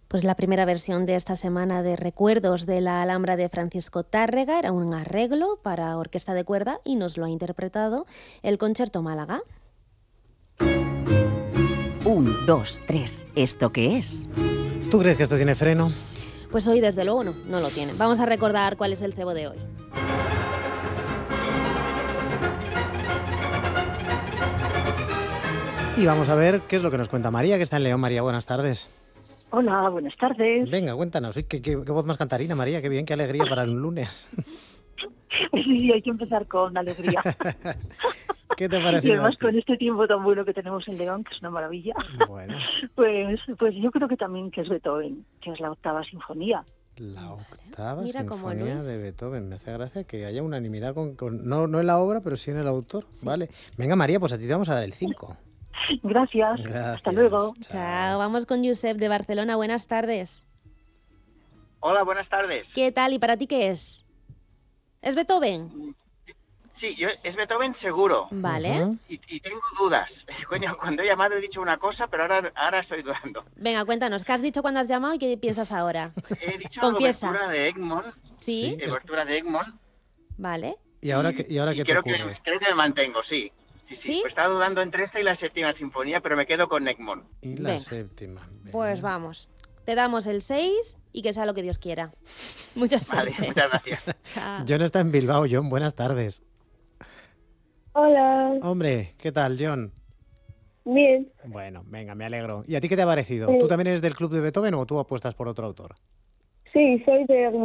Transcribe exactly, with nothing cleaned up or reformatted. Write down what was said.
Pues la primera versión de esta semana de Recuerdos de la Alhambra de Francisco Tárrega era un arreglo para orquesta de cuerda y nos lo ha interpretado el Concerto Málaga. Un, dos, tres. ¿Esto qué es? ¿Tú crees que esto tiene freno? Pues hoy desde luego no, no lo tiene. Vamos a recordar cuál es el cebo de hoy. Y vamos a ver qué es lo que nos cuenta María, que está en León. María, buenas tardes. Hola, buenas tardes. Venga, cuéntanos. Uy, qué, qué, qué voz más cantarina, María. Qué bien, qué alegría para un lunes. Sí, hay que empezar con alegría. ¿Qué te parece? Y además con este tiempo tan bueno que tenemos en León, que es una maravilla. Bueno. Pues, pues yo creo que también que es Beethoven, que es la octava sinfonía. La octava Mira cómo sinfonía Luis. de Beethoven. Me hace gracia que haya unanimidad con, con no, no en la obra, pero sí en el autor. Sí. Vale. Venga, María, pues a ti te vamos a dar el cinco. Gracias. Gracias. Hasta luego. Chao. Chao, vamos con Josep de Barcelona. Buenas tardes. Hola, buenas tardes. ¿Qué tal? ¿Y para ti qué es? ¿Es Beethoven? Sí, yo, es Beethoven seguro. Vale. Ujú. Y, y tengo dudas. Coño, cuando he llamado he dicho una cosa, pero ahora, ahora estoy dudando. Venga, cuéntanos, ¿qué has dicho cuando has llamado y qué piensas ahora? He dicho Confiesa. obertura de Egmont. ¿Sí? Sí. Obertura de Egmont. Vale. ¿Y ahora qué, y ahora y qué te creo que, ocurre? creo que me mantengo, sí. Sí, sí. ¿Sí? Pues estaba dudando entre esta y la séptima sinfonía, pero me quedo con Egmont. Y la Venga. séptima. Venga. Pues vamos. Te damos el seis y que sea lo que Dios quiera. Mucha Vale, suerte. muchas gracias. Chao. John está en Bilbao. John, buenas tardes. Hola, Hombre, ¿qué tal, John? bien. Bueno, venga, me alegro. ¿Y a ti qué te ha parecido? Sí. ¿Tú también eres del club de Beethoven o tú apuestas por otro autor? Sí, soy de